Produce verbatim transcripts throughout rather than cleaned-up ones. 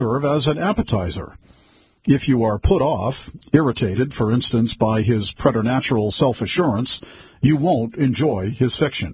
serve as an appetizer. If you are put off, irritated, for instance, by his preternatural self-assurance, you won't enjoy his fiction.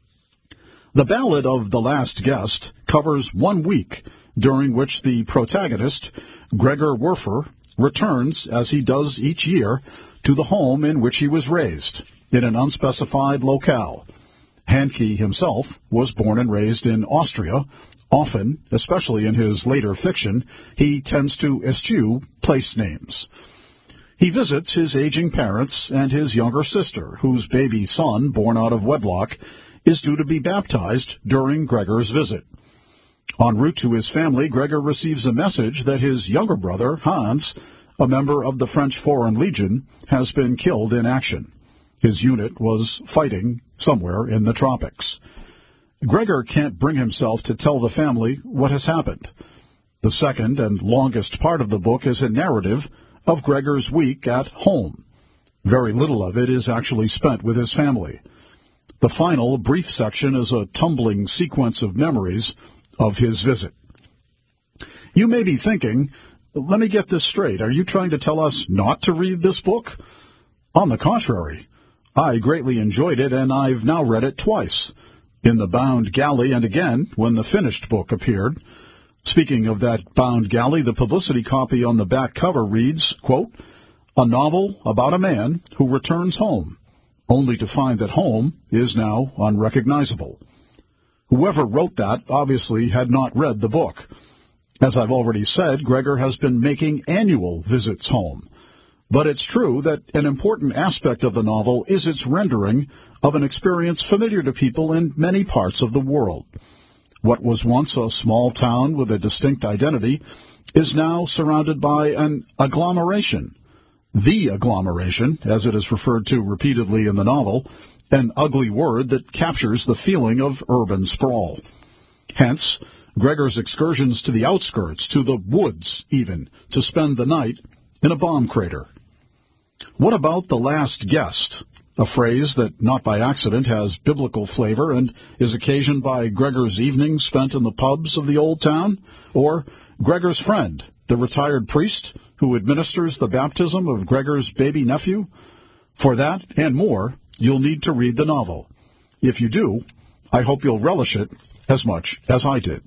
The Ballad of the Last Guest covers one week during which the protagonist, Gregor Werfer, returns, as he does each year, to the home in which he was raised, in an unspecified locale. Handke himself was born and raised in Austria. Often, especially in his later fiction, he tends to eschew place names. He visits his aging parents and his younger sister, whose baby son, born out of wedlock, is due to be baptized during Gregor's visit. En route to his family, Gregor receives a message that his younger brother, Hans, a member of the French Foreign Legion, has been killed in action. His unit was fighting somewhere in the tropics. Gregor can't bring himself to tell the family what has happened. The second and longest part of the book is a narrative of Gregor's week at home. Very little of it is actually spent with his family. The final, brief section is a tumbling sequence of memories of his visit. You may be thinking, let me get this straight, are you trying to tell us not to read this book? On the contrary, I greatly enjoyed it, and I've now read it twice, in the bound galley and again when the finished book appeared. Speaking of that bound galley, the publicity copy on the back cover reads, quote, "A novel about a man who returns home, only to find that home is now unrecognizable." Whoever wrote that obviously had not read the book. As I've already said, Gregor has been making annual visits home. But it's true that an important aspect of the novel is its rendering of an experience familiar to people in many parts of the world. What was once a small town with a distinct identity is now surrounded by an agglomeration. The agglomeration, as it is referred to repeatedly in the novel, an ugly word that captures the feeling of urban sprawl. Hence, Gregor's excursions to the outskirts, to the woods even, to spend the night in a bomb crater. What about the last guest? A phrase that, not by accident, has biblical flavor and is occasioned by Gregor's evenings spent in the pubs of the old town? Or Gregor's friend, the retired priest who administers the baptism of Gregor's baby nephew? For that and more, you'll need to read the novel. If you do, I hope you'll relish it as much as I did.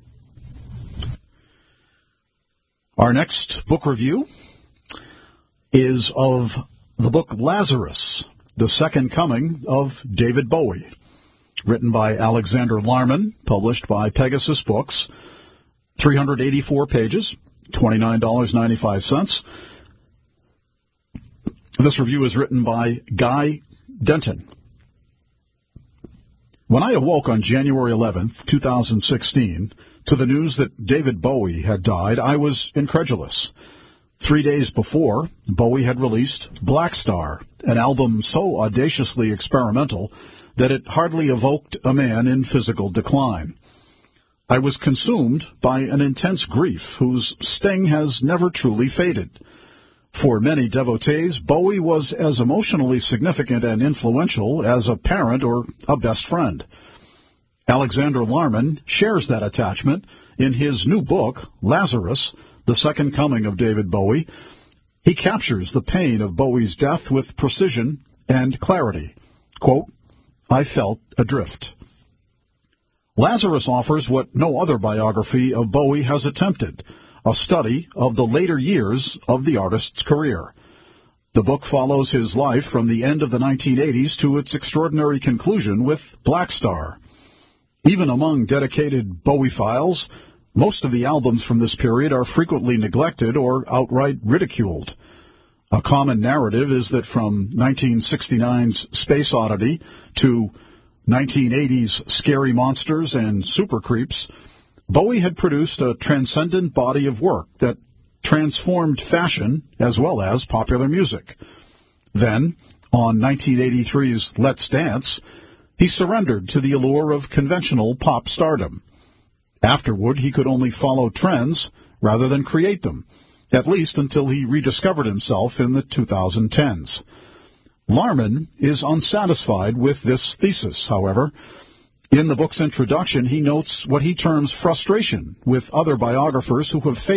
Our next book review is of the book Lazarus, The Second Coming of David Bowie, written by Alexander Larman, published by Pegasus Books, three hundred eighty-four pages, twenty-nine dollars and ninety-five cents. This review is written by Guy Denton. When I awoke on January eleventh, two thousand sixteen, to the news that David Bowie had died, I was incredulous. Three days before, Bowie had released Black Star, an album so audaciously experimental that it hardly evoked a man in physical decline. I was consumed by an intense grief whose sting has never truly faded. For many devotees, Bowie was as emotionally significant and influential as a parent or a best friend. Alexander Larman shares that attachment in his new book, Lazarus, The Second Coming of David Bowie. He captures the pain of Bowie's death with precision and clarity. Quote, "I felt adrift." Lazarus offers what no other biography of Bowie has attempted, a study of the later years of the artist's career. The book follows his life from the end of the nineteen eighties to its extraordinary conclusion with Black Star. Even among dedicated Bowie-philes, most of the albums from this period are frequently neglected or outright ridiculed. A common narrative is that from nineteen sixty-nine's Space Oddity to nineteen eighty's Scary Monsters and Super Creeps, Bowie had produced a transcendent body of work that transformed fashion as well as popular music. Then, on nineteen eighty-three's Let's Dance, he surrendered to the allure of conventional pop stardom. Afterward, he could only follow trends rather than create them, at least until he rediscovered himself in the twenty tens. Larman is unsatisfied with this thesis, however. In the book's introduction, he notes what he terms frustration with other biographers who have